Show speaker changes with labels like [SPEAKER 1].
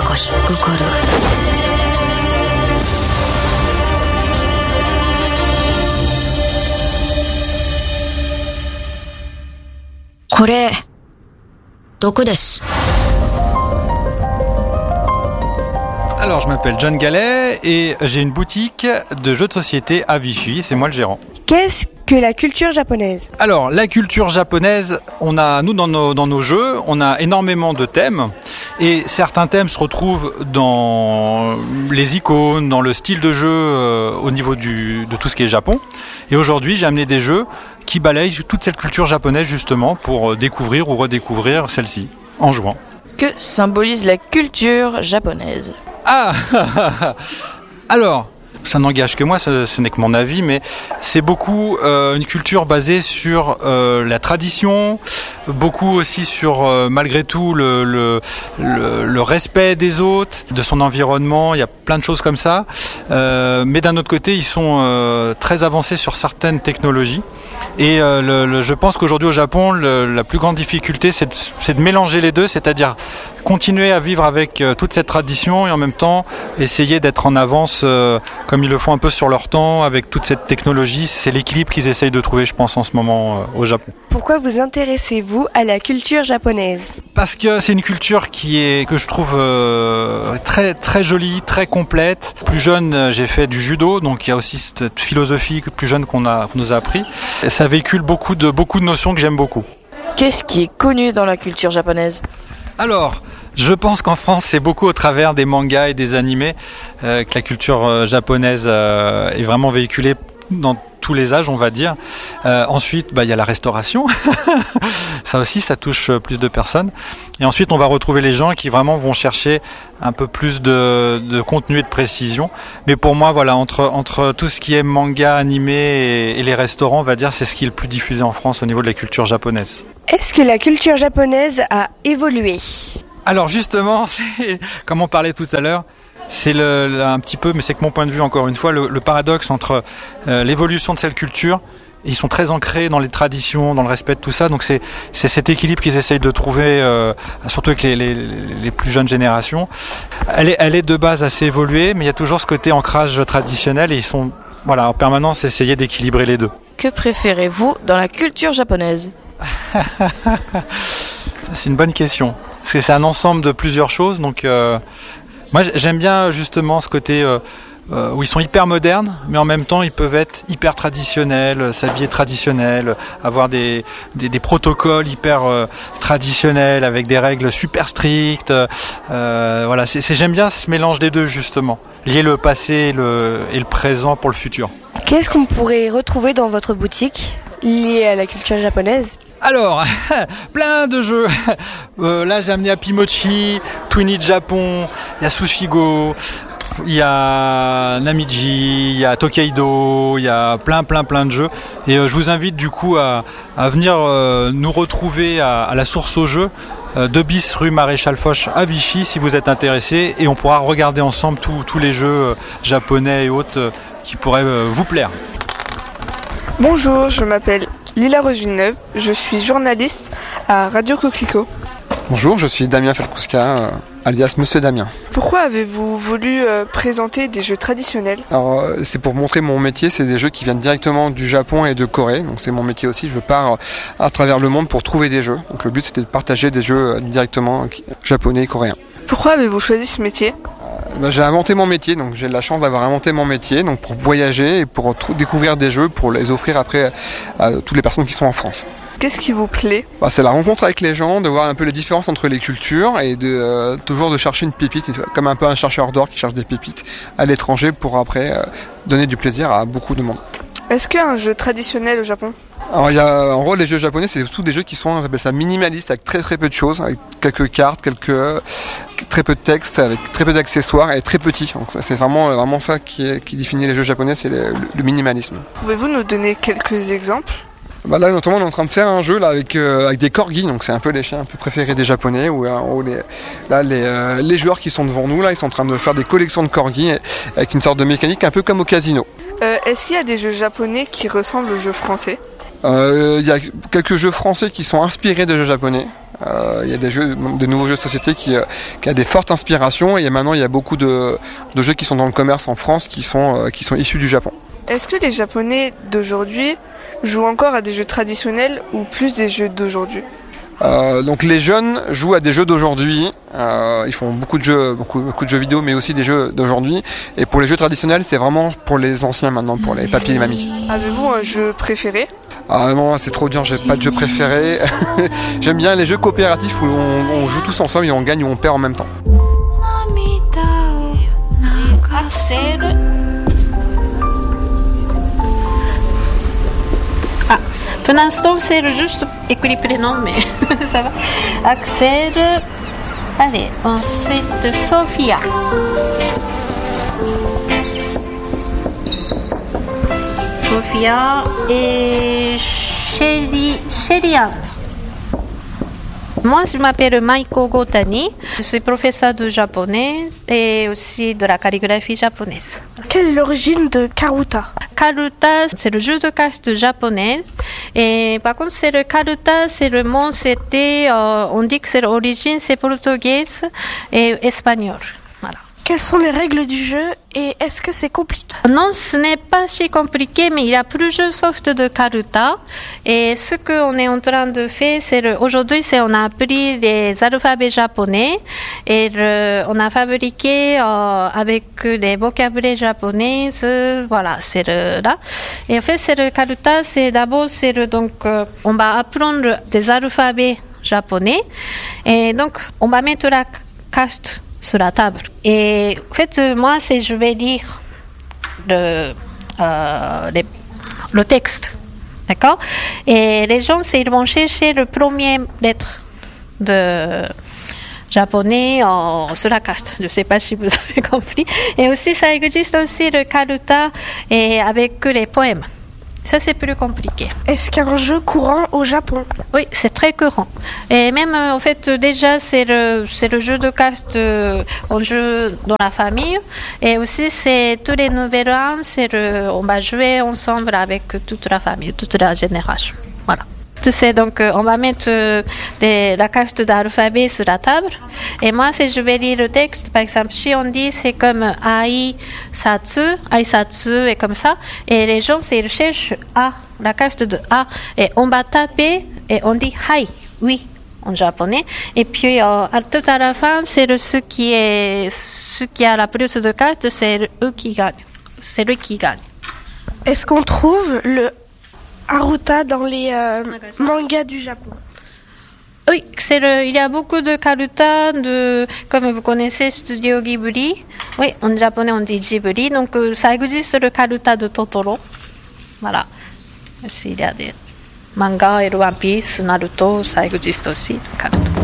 [SPEAKER 1] が引っかかる。これ毒です。
[SPEAKER 2] Alors, je m'appelle John Gallet et j'ai une boutique de jeux de société à Vichy, c'est moi le gérant.
[SPEAKER 3] Qu'est-ce que la culture japonaise ?
[SPEAKER 2] Alors, la culture japonaise, nous dans nos jeux, on a énormément de thèmes et certains thèmes se retrouvent dans les icônes, dans le style de jeu au niveau de tout ce qui est Japon. Et aujourd'hui, j'ai amené des jeux qui balayent toute cette culture japonaise justement pour découvrir ou redécouvrir celle-ci en jouant.
[SPEAKER 4] Que symbolise la culture japonaise ?
[SPEAKER 2] Ah alors, ça n'engage que moi, ce n'est que mon avis, mais c'est beaucoup une culture basée sur la tradition, beaucoup aussi sur malgré tout le respect des autres, de son environnement. Il y a plein de choses comme ça, mais d'un autre côté, ils sont très avancés sur certaines technologies. Et je pense qu'aujourd'hui au Japon, la plus grande difficulté, c'est de mélanger les deux, c'est-à-dire continuer à vivre avec toute cette tradition et en même temps essayer d'être en avance comme ils le font un peu sur leur temps avec toute cette technologie. C'est l'équilibre qu'ils essayent de trouver, je pense, en ce moment au Japon.
[SPEAKER 3] Pourquoi vous intéressez-vous à la culture japonaise ?
[SPEAKER 2] Parce que c'est une culture que je trouve très très jolie, très complète. Plus jeune, j'ai fait du judo, donc il y a aussi cette philosophie plus jeune qu'on nous a appris. Et ça véhicule beaucoup de notions que j'aime beaucoup.
[SPEAKER 4] Qu'est-ce qui est connu dans la culture japonaise ?
[SPEAKER 2] Alors, je pense qu'en France, c'est beaucoup au travers des mangas et des animés que la culture japonaise est vraiment véhiculée dans tous les âges, on va dire. Ensuite, il y a la restauration. Ça aussi, ça touche plus de personnes. Et ensuite, on va retrouver les gens qui vraiment vont chercher un peu plus de contenu et de précision. Mais pour moi, voilà, entre tout ce qui est manga, animé et les restaurants, on va dire, c'est ce qui est le plus diffusé en France au niveau de la culture japonaise.
[SPEAKER 3] Est-ce que la culture japonaise a évolué ?
[SPEAKER 2] Alors justement, comme on parlait tout à l'heure, c'est un petit peu, mais c'est que mon point de vue encore une fois, le paradoxe entre l'évolution de cette culture. Ils sont très ancrés dans les traditions, dans le respect de tout ça. Donc c'est cet équilibre qu'ils essayent de trouver, surtout avec les plus jeunes générations. Elle est de base assez évoluée, mais il y a toujours ce côté ancrage traditionnel et ils sont en permanence essayer d'équilibrer les deux.
[SPEAKER 4] Que préférez-vous dans la culture japonaise ?
[SPEAKER 2] C'est une bonne question. Parce que c'est un ensemble de plusieurs choses. Donc moi j'aime bien justement ce côté où ils sont hyper modernes, mais en même temps ils peuvent être hyper traditionnels, s'habiller traditionnel, avoir des protocoles hyper traditionnels avec des règles super strictes. J'aime bien ce mélange des deux justement, lier le passé et le présent pour le futur.
[SPEAKER 3] Qu'est-ce qu'on pourrait retrouver dans votre boutique lié à la culture japonaise ?
[SPEAKER 2] Alors, plein de jeux. Là, j'ai amené Apimochi, Twinny Japon, il y a Sushigo, il y a Namiji, il y a Tokaido, il y a plein de jeux. Et je vous invite du coup à venir nous retrouver à la source au jeu, 2 bis rue Maréchal Foch à Vichy si vous êtes intéressés. Et on pourra regarder ensemble tous les jeux japonais et autres qui pourraient vous plaire.
[SPEAKER 5] Bonjour, je m'appelle Lila Rose-Villeneuve, je suis journaliste à Radio Coquelicot.
[SPEAKER 6] Bonjour, je suis Damien Falkouska, alias Monsieur Damien.
[SPEAKER 5] Pourquoi avez-vous voulu présenter des jeux traditionnels ?
[SPEAKER 6] Alors, c'est pour montrer mon métier, c'est des jeux qui viennent directement du Japon et de Corée, donc c'est mon métier aussi, je pars à travers le monde pour trouver des jeux. Donc le but c'était de partager des jeux directement japonais et coréens.
[SPEAKER 5] Pourquoi avez-vous choisi ce métier ?
[SPEAKER 6] J'ai inventé mon métier, donc j'ai de la chance d'avoir inventé mon métier, donc pour voyager et pour découvrir des jeux, pour les offrir après à toutes les personnes qui sont en France.
[SPEAKER 5] Qu'est-ce qui vous plaît ?
[SPEAKER 6] C'est la rencontre avec les gens, de voir un peu les différences entre les cultures et toujours de chercher une pépite, comme un peu un chercheur d'or qui cherche des pépites à l'étranger pour après donner du plaisir à beaucoup de monde.
[SPEAKER 5] Est-ce qu'il y a un jeu traditionnel au Japon ?
[SPEAKER 6] Alors en gros les jeux japonais c'est surtout des jeux qui sont, on appelle ça minimalistes, avec très peu de choses, avec quelques cartes, très peu de texte, avec très peu d'accessoires et très petits. Donc c'est vraiment ça qui définit les jeux japonais, c'est le minimalisme.
[SPEAKER 5] Pouvez-vous nous donner quelques exemples ?
[SPEAKER 6] Là notamment on est en train de faire un jeu là avec des corgis, donc c'est un peu les chiens un peu préférés des Japonais où les joueurs qui sont devant nous là ils sont en train de faire des collections de corgis avec une sorte de mécanique un peu comme au casino.
[SPEAKER 5] Est-ce qu'il y a des jeux japonais qui ressemblent aux jeux français ?
[SPEAKER 6] Il y a quelques jeux français qui sont inspirés de jeux japonais. Il y a de nouveaux jeux de société qui a des fortes inspirations, et maintenant il y a beaucoup de jeux qui sont dans le commerce en France qui sont issus du Japon.
[SPEAKER 5] Est-ce que les Japonais d'aujourd'hui jouent encore à des jeux traditionnels ou plus des jeux d'aujourd'hui ?
[SPEAKER 6] Donc les jeunes jouent à des jeux d'aujourd'hui, ils font beaucoup de jeux vidéo, mais aussi des jeux d'aujourd'hui. Et pour les jeux traditionnels, c'est vraiment pour les anciens maintenant, pour les papis et les mamies.
[SPEAKER 5] Avez-vous un jeu préféré ?
[SPEAKER 6] Ah non, c'est trop dur, j'ai pas de jeu préféré. J'aime bien les jeux coopératifs où on joue tous ensemble et on gagne ou on perd en même temps.
[SPEAKER 7] Pour l'instant, c'est juste écrit prénom, mais ça va. Axel. Allez, ensuite Sophia. Sophia et Sherian. Moi, je m'appelle Maiko Gotani. Je suis professeur de japonais et aussi de la calligraphie japonaise.
[SPEAKER 8] Quelle est l'origine de Karuta ?
[SPEAKER 7] Karuta, c'est le jeu de cartes japonaise. Et par contre, c'est le Karuta, c'est le mot, on dit que c'est l'origine, c'est portugaise et espagnol. Voilà.
[SPEAKER 8] Quelles sont les règles du jeu et est-ce que c'est compliqué ?
[SPEAKER 7] Non, ce n'est pas si compliqué, mais il y a plusieurs sortes de Karuta. Et ce qu'on est en train de faire, aujourd'hui, on a appris les alphabets japonais et on a fabriqué avec des vocabulaires japonais. Voilà, c'est là. Et en fait, c'est le Karuta, on va apprendre des alphabets japonais et donc on va mettre la carte sur la table. Et en fait, moi, je vais lire le texte, d'accord ? Et les gens, ils vont chercher le premier lettre de japonais sur la carte. Je ne sais pas si vous avez compris. Et aussi, ça existe aussi le karuta et avec les poèmes. Ça, c'est plus compliqué.
[SPEAKER 8] Est-ce qu'il y a un jeu courant au Japon ?
[SPEAKER 7] Oui, c'est très courant. Et même, en fait, déjà, c'est le jeu de cartes, on joue dans la famille. Et aussi, c'est tous les nouvel an, on va jouer ensemble avec toute la famille, toute la génération. Voilà. Donc, on va mettre la carte d'alphabet sur la table. Et moi, je vais lire le texte. Par exemple, si on dit, c'est comme aisatsu et comme ça. Et les gens, ils cherchent A, la carte de A. Et on va taper et on dit hai, oui, en japonais. Et puis, tout à la fin, c'est ce qui a la plus de cartes, c'est eux qui gagnent. C'est lui qui gagne.
[SPEAKER 8] Est-ce qu'on trouve le Haruta dans les mangas du Japon?
[SPEAKER 7] Oui, il y a beaucoup de Karuta, comme vous connaissez, Studio Ghibli. Oui, en japonais on dit Ghibli, donc ça existe le Karuta de Totoro. Voilà. Il y a des mangas et One Piece, Naruto, ça existe aussi, le Karuta.